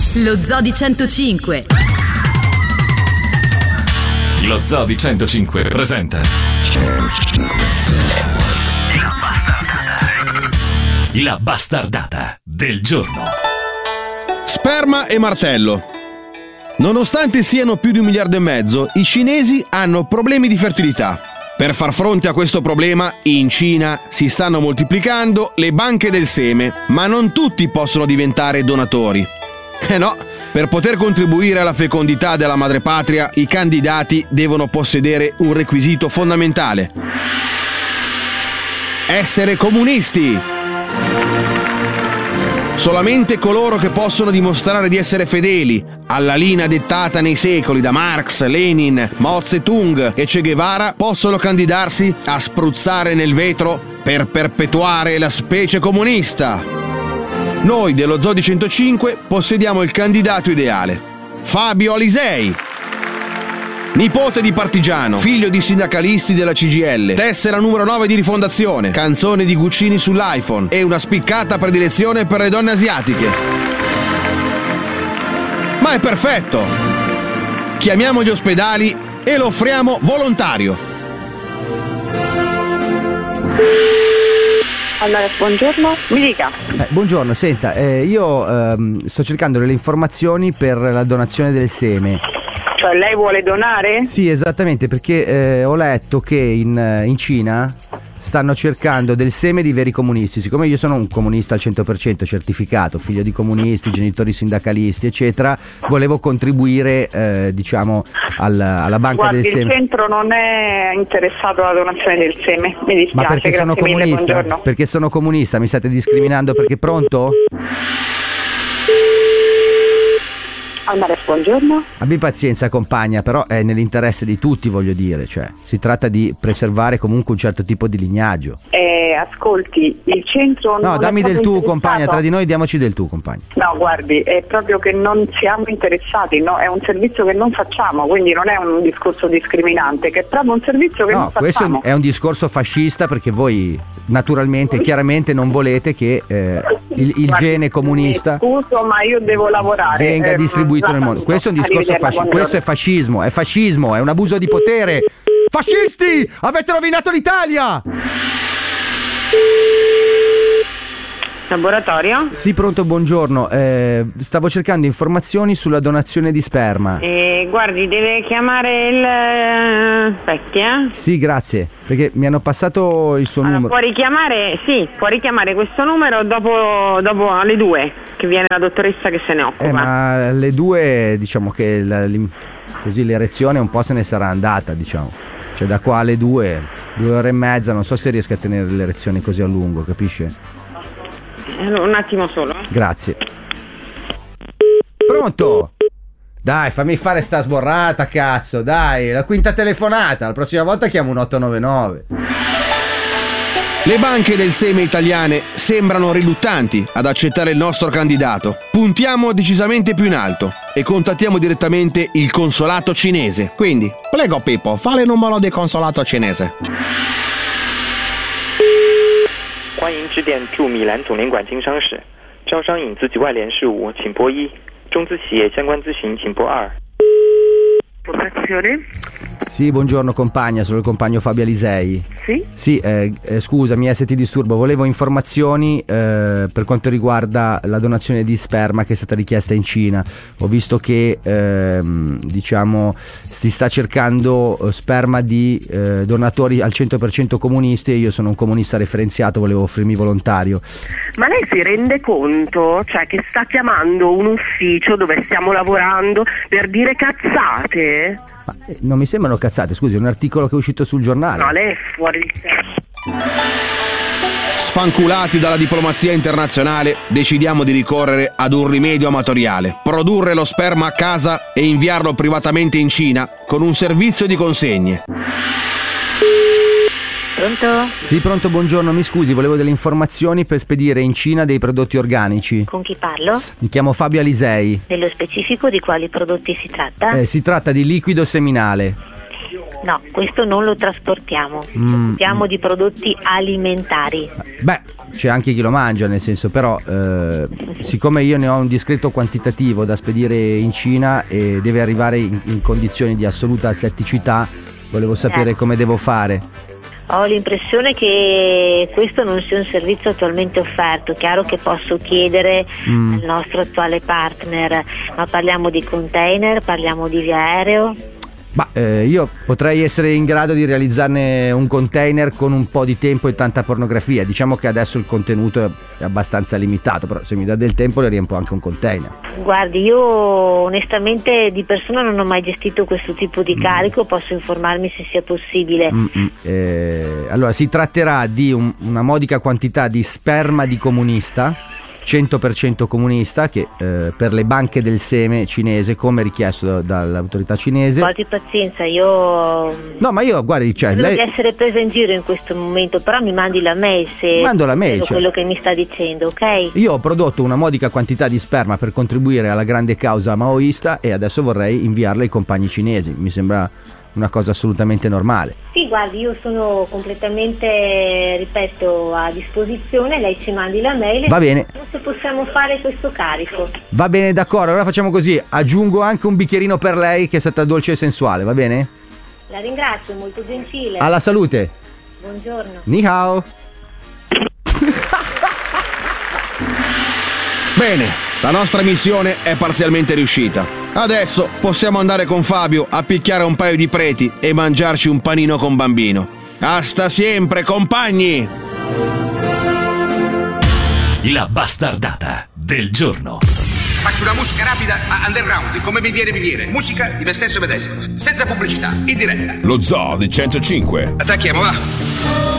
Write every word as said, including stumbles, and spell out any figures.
Lo Zoo di centocinque. Lo Zoo di centocinque presenta La bastardata del giorno. Sperma e martello. Nonostante siano più di un miliardo e mezzo, i cinesi hanno problemi di fertilità. Per far fronte a questo problema, in Cina si stanno moltiplicando le banche del seme, ma non tutti possono diventare donatori. Eh no, per poter contribuire alla fecondità della madrepatria, i candidati devono possedere un requisito fondamentale: essere comunisti. Solamente coloro che possono dimostrare di essere fedeli alla linea dettata nei secoli da Marx, Lenin, Mao Zedong e Che Guevara possono candidarsi a spruzzare nel vetro per perpetuare la specie comunista. Noi dello Zoo di centocinque possediamo il candidato ideale: Fabio Alisei. Nipote di partigiano, figlio di sindacalisti della C G I L, tessera numero nove di Rifondazione, canzone di Guccini sull'iPhone e una spiccata predilezione per le donne asiatiche. Ma è perfetto! Chiamiamo gli ospedali e lo offriamo volontario. Allora, buongiorno, mi dica. Eh, buongiorno, senta, eh, io ehm, sto cercando delle informazioni per la donazione del seme. Cioè lei vuole donare? Sì, esattamente, perché eh, ho letto che in, in Cina stanno cercando del seme di veri comunisti. Siccome io sono un comunista al cento per cento certificato, figlio di comunisti, genitori sindacalisti, eccetera, volevo contribuire, eh, diciamo, al, alla banca Guardi, del seme. Il centro non è interessato alla donazione del seme, mi dispiace. Ma perché sono grazie mille, comunista? buongiorno. Perché sono comunista? Mi state discriminando perché pronto? Allora, buongiorno. Abbi pazienza, compagna, però è nell'interesse di tutti, voglio dire, cioè si tratta di preservare comunque un certo tipo di lignaggio. Eh, ascolti, il centro No, non dammi è del tu, interessato. compagna, tra di noi diamoci del tu, compagna. No, guardi, è proprio che non siamo interessati, no? È un servizio che non facciamo, quindi non è un discorso discriminante, che è proprio un servizio che No, non questo facciamo. è un discorso fascista perché voi naturalmente e chiaramente non volete che eh, il, il Guardi, gene comunista mi scuso, ma io devo lavorare. venga Eh, distribuito la nel mondo. saluto. Questo è un discorso Arrivederla, fascista. Questo è fascismo, è fascismo, è un abuso di potere. Fascisti! Avete rovinato l'Italia! Laboratorio? Sì, pronto, buongiorno. Eh, stavo cercando informazioni sulla donazione di sperma. Eh, guardi, deve chiamare il... Aspetti, eh? Sì, grazie, perché mi hanno passato il suo Allora, numero. può richiamare, sì, può richiamare questo numero dopo, dopo alle due, che viene la dottoressa che se ne occupa. Eh, ma alle due, diciamo che la, l'im- così l'erezione un po' se ne sarà andata, diciamo. Cioè da qua alle due, due ore e mezza, non so se riesco a tenere l'erezione così a lungo, capisce? Un attimo solo. eh. Grazie. Pronto? Dai, fammi fare sta sborrata, cazzo, dai, la quinta telefonata, la prossima volta chiamo un otto nove nove. Le banche del seme italiane sembrano riluttanti ad accettare il nostro candidato. Puntiamo decisamente più in alto e contattiamo direttamente il consolato cinese. Quindi, prego Pippo, fai il numero del consolato cinese. 欢迎致电驻米兰总领馆经商室，招商引资局外联事务，请拨一；中资企业相关咨询，请拨二。 Sì, buongiorno compagna, sono il compagno Fabio Alisei. Sì? Sì, eh, eh, scusami se ti disturbo, volevo informazioni eh, per quanto riguarda la donazione di sperma che è stata richiesta in Cina. Ho visto che ehm, diciamo si sta cercando sperma di eh, donatori al cento per cento comunisti e io sono un comunista referenziato, volevo offrirmi volontario. Ma lei si rende conto, cioè, che sta chiamando un ufficio dove stiamo lavorando per dire cazzate? Ma, eh, non mi sembrano cazzate, scusi, è un articolo che è uscito sul giornale. No, lei è fuori di testa. Sfanculati dalla diplomazia internazionale, decidiamo di ricorrere ad un rimedio amatoriale: produrre lo sperma a casa e inviarlo privatamente in Cina con un servizio di consegne. Pronto? Sì, pronto, buongiorno, mi scusi, volevo delle informazioni per spedire in Cina dei prodotti organici. Con chi parlo? Mi chiamo Fabio Alisei. Nello specifico di quali prodotti si tratta? Eh, si tratta di liquido seminale. No, questo non lo trasportiamo, ci Mm. occupiamo di prodotti alimentari. Beh, c'è anche chi lo mangia, nel senso, però eh, siccome io ne ho un discreto quantitativo da spedire in Cina e deve arrivare in, in condizioni di assoluta asetticità, volevo sapere Eh. come devo fare. Ho l'impressione che questo non sia un servizio attualmente offerto. Chiaro che posso chiedere Mm. al nostro attuale partner, ma parliamo di container, parliamo di via aereo? Ma eh, io potrei essere in grado di realizzarne un container con un po' di tempo e tanta pornografia. Diciamo che adesso il contenuto è, è abbastanza limitato, però se mi dà del tempo le riempo anche un container. Guardi, io onestamente di persona non ho mai gestito questo tipo di carico, posso informarmi se sia possibile. Mm-mm. Eh, allora, si tratterà di un- una modica quantità di sperma di comunista, cento per cento comunista, che eh, per le banche del seme cinese, come richiesto da- dall'autorità cinese. Porti pazienza, io No, ma io, guardi, cioè, credo lei... di essere presa in giro in questo momento, però mi mandi la mail se Mando la mail, vedo cioè. quello che mi sta dicendo, ok? Io ho prodotto una modica quantità di sperma per contribuire alla grande causa maoista e adesso vorrei inviarla ai compagni cinesi. Mi sembra una cosa assolutamente normale. Sì, guardi, io sono completamente, ripeto, a disposizione, lei ci mandi la mail e Va bene. vediamo se possiamo fare questo carico. Va bene, d'accordo, allora facciamo così. Aggiungo anche un bicchierino per lei che è stata dolce e sensuale, va bene? La ringrazio, molto gentile. Alla salute. Buongiorno. Ni hao. Bene, la nostra missione è parzialmente riuscita. Adesso possiamo andare con Fabio a picchiare un paio di preti e mangiarci un panino con bambino. Hasta sempre, compagni! La bastardata del giorno. Faccio una musica rapida ma underground, come mi viene mi viene. Musica di me stesso medesimo, senza pubblicità, in diretta. Lo Zoo di centocinque. Attacchiamo, va.